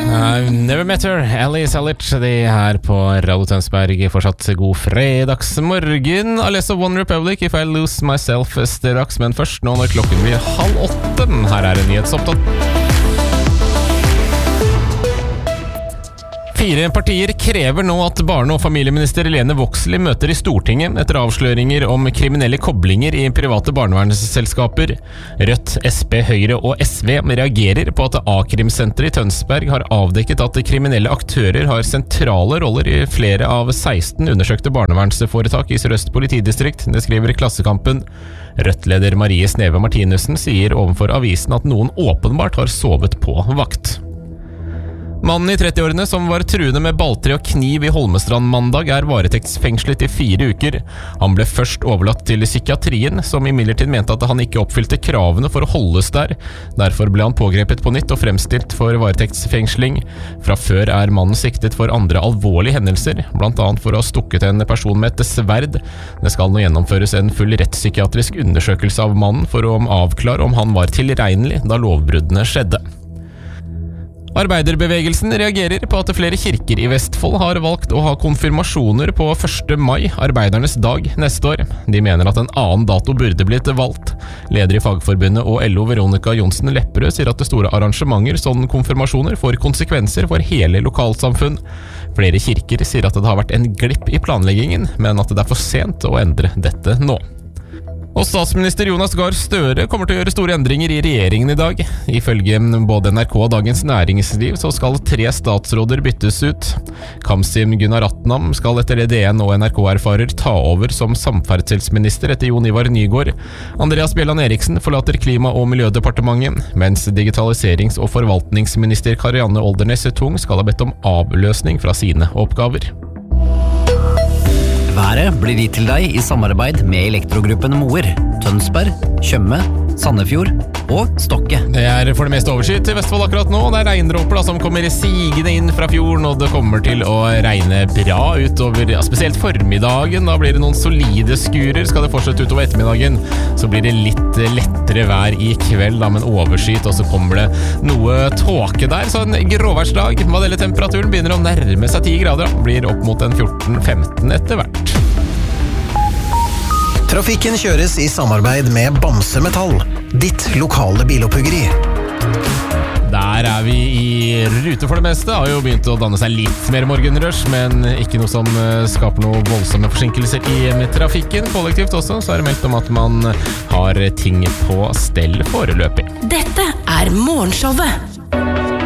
I've never met her, Alice Allert, de her på Radio Tønsberg. Fortsatt god fredagsmorgen. Alessa One Republic, If I Lose Myself straks, men først nå når klokken blir 7:30. Her er en nyhetsopptatt. 4 partier krever nå at barne- og familieminister Lene Vågslid møter i Stortinget etter avsløringer om kriminelle koblinger i private barnevernsselskaper. Rødt, SP, Høyre og SV reagerer på at A-krimsenteret i Tønsberg har avdekket at kriminelle aktører har sentrale roller i flere av 16 undersøkte barnevernsforetak i Sør-Øst politidistrikt, det skriver Klassekampen. Rødt-leder Marie Sneve Martinussen sier overfor avisen at noen åpenbart har sovet på vakt. Mannen i 30-årene som var truende med balltre og kniv i Holmestrand mandag er varetektsfengslet i 4 uker. Han ble først overlatt til psykiatrien, som imidlertid mente at han ikke oppfylte kravene for å holdes der. Derfor ble han pågrepet på nytt og fremstilt for varetektsfengsling. Fra før er mannen siktet for andre alvorlige hendelser, blant annet for å ha stukket en person med et sverd. Det skal nå gjennomføres en full rettspsykiatrisk undersøkelse av mannen for å avklare om han var tilregnelig da lovbruddene skjedde. Arbeiderbevegelsen reagerer på at flere kirker i Vestfold har valgt å ha konfirmasjoner på 1. mai, arbeidernes dag, neste år. De mener at en annen dato burde blitt valgt. Leder i Fagforbundet og LO Veronica Johnsen Lepperød sier at det store arrangementer, sånn konfirmasjoner, får konsekvenser for hele lokalsamfunn. Flere kirker sier at det har vært en glipp i planleggingen, men at det er for sent å endre dette nå. Og statsminister Jonas Gahr Støre kommer til å gjøre store endringer i regjeringen i dag. Ifølge både NRK og Dagens Næringsliv så skal 3 statsråder byttes ut. Kamsim Gunaratnam skal etter det DN og NRK erfarer ta over som samferdselsminister etter Jon Ivar Nygård. Andreas Bjelland Eriksen forlater Klima- og miljødepartementet, mens digitaliserings- og forvaltningsminister Karianne Oldernes Tung skal ha bedt om avløsning fra sine oppgaver. Været blir gitt til deg i samarbeid med Elektrogruppen Moer, Tønsberg, Tjøme, Sandefjord og Stokke. Det er for det meste overskyet i Vestfold akkurat nå. Det er regndråper som kommer sigende inn fra fjorden, og det kommer til å regne bra utover, spesielt formiddagen. Da blir det noen solide skurer. Skal det fortsette utover ettermiddagen, så blir det litt lettere vær i kveld, da, men overskyet, og så kommer det noe tåke der. Så en gråværsdag. Hva det gjelder temperaturen begynner å nærme seg 10 grader, da. Blir opp mot en 14-15 etter hvert. Trafikken kjøres i samarbeid med Bamse Metall, ditt lokale biloppuggeri. Der er vi i rute for det meste. Har jo begynt å danne seg litt mer morgenrush, men ikke noe som skaper noe voldsomme forsinkelser i trafikken. Kollektivt også, så er det meldt om at man har ting på stell foreløpig. Dette er Morgenshowet.